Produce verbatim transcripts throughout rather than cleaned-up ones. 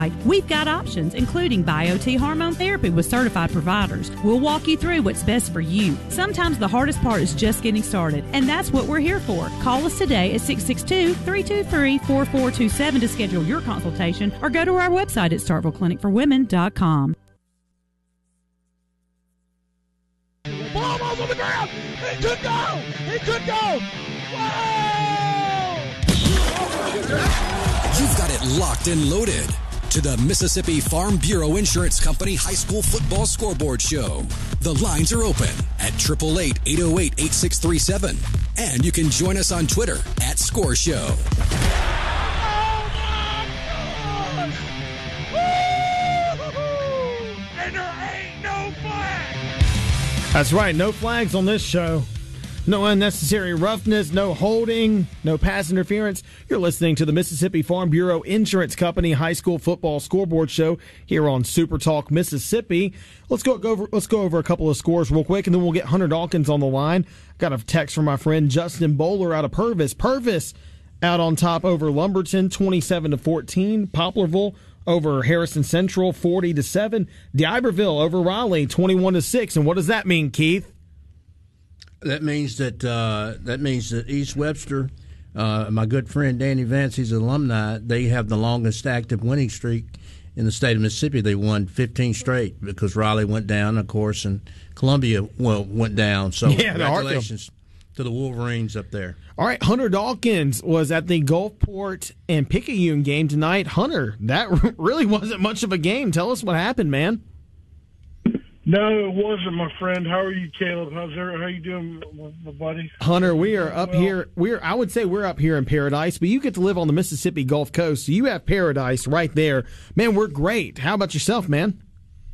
We've got options, including BioT hormone therapy with certified providers. We'll walk you through what's best for you. Sometimes the hardest part is just getting started, and that's what we're here for. Call us today at six six two, three two three, four four two seven to schedule your consultation, or go to our website at starkville clinic for women dot com. Ball on the ground! He could go! He could go! Whoa! You've got it locked and loaded to the Mississippi Farm Bureau Insurance Company High School Football Scoreboard Show. The lines are open at eight eight eight, eight oh eight, eight six three seven. And you can join us on Twitter at Score Show. Oh my gosh! Woo! And there ain't no flag! That's right, no flags on this show. No unnecessary roughness, no holding, no pass interference. You're listening to the Mississippi Farm Bureau Insurance Company High School Football Scoreboard Show here on Super Talk Mississippi. Let's go, go over let's go over a couple of scores real quick, and then we'll get Hunter Dawkins on the line. Got a text from my friend Justin Bowler out of Purvis. Purvis out on top over Lumberton, twenty-seven to fourteen. Poplarville over Harrison Central, forty to seven. D'Iberville over Raleigh, twenty-one to six. And what does that mean, Keith? That means that uh, that means that East Webster, uh, my good friend Danny Vance, he's an alumni. They have the longest active winning streak in the state of Mississippi. They won fifteen straight because Raleigh went down, of course, and Columbia well went down. So yeah, congratulations to the Wolverines up there. All right, Hunter Dawkins was at the Gulfport and Picayune game tonight. Hunter, that really wasn't much of a game. Tell us what happened, man. No, it wasn't, my friend. How are you, Caleb? How's there? How you doing, my buddy? Hunter, we are up well, here. We're I would say we're up here in paradise, but you get to live on the Mississippi Gulf Coast, so you have paradise right there. Man, we're great. How about yourself, man?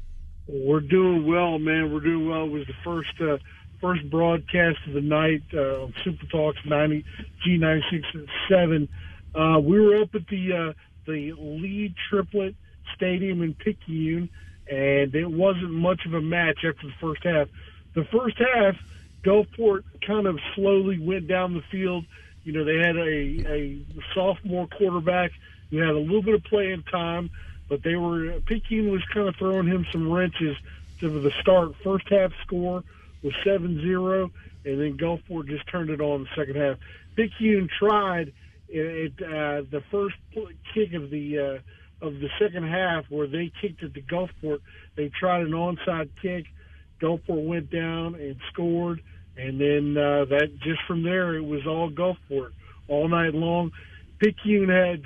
We're doing well, man. We're doing well. It was the first uh, first broadcast of the night uh, on Super Talks ninety G ninety-six and seven. Uh, we were up at the uh, the Lee Triplet Stadium in Picayune, and it wasn't much of a match after the first half. The first half, Gulfport kind of slowly went down the field. You know, they had a, a sophomore quarterback who had a little bit of playing time, but they were Picayune was kind of throwing him some wrenches to the start. First half score was seven zero, and then Gulfport just turned it on the second half. Picayune tried it, uh, the first kick of the uh, of the second half where they kicked it to Gulfport. They tried an onside kick. Gulfport went down and scored, and then uh, that just from there it was all Gulfport all night long. Picayune had,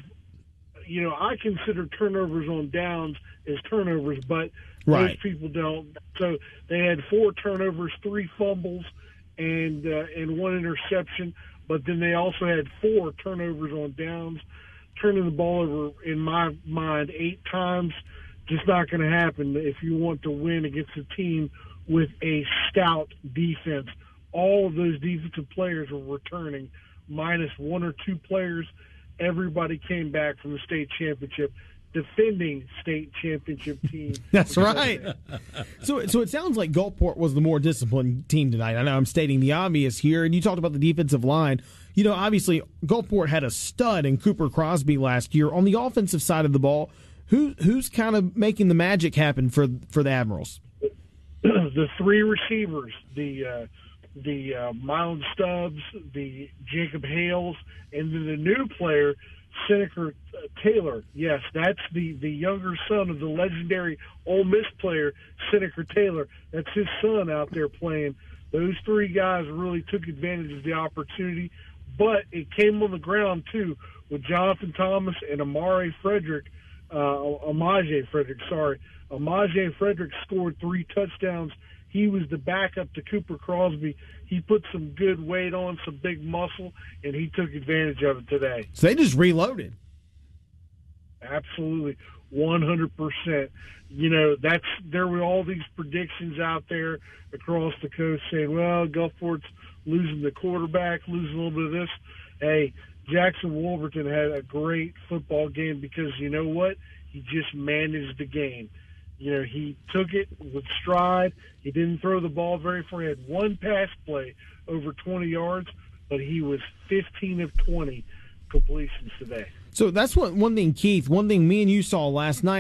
you know, I consider turnovers on downs as turnovers, but right. most people don't. So they had four turnovers, three fumbles, and uh, and one interception. But then they also had four turnovers on downs, turning the ball over, in my mind, eight times. Just not going to happen if you want to win against a team with a stout defense. All of those defensive players were returning, minus one or two players. Everybody came back from the state championship, defending state championship team. That's right. so, so it sounds like Gulfport was the more disciplined team tonight. I know I'm stating the obvious here, and you talked about the defensive line. You know, obviously, Gulfport had a stud in Cooper Crosby last year. On the offensive side of the ball, who who's kind of making the magic happen for for the Admirals? The three receivers, the uh, the uh, Milan Stubbs, the Jacob Hales, and then the new player, Seneca Taylor. Yes, that's the, the younger son of the legendary Ole Miss player, Seneca Taylor. That's his son out there playing. Those three guys really took advantage of the opportunity, but it came on the ground, too, with Jonathan Thomas and Amari Frederick, uh, Amaje Frederick, sorry. Amaje Frederick scored three touchdowns. He was the backup to Cooper Crosby. He put some good weight on, some big muscle, and he took advantage of it today. So they just reloaded. Absolutely, one hundred percent. You know, that's there were all these predictions out there across the coast saying, well, Gulfport's losing the quarterback, losing a little bit of this. Hey, Jackson Wolverton had a great football game because you know what? He just managed the game. You know, he took it with stride. He didn't throw the ball very far. He had one pass play over twenty yards, but he was fifteen of twenty completions today. So that's what one thing, Keith, one thing me and you saw last night.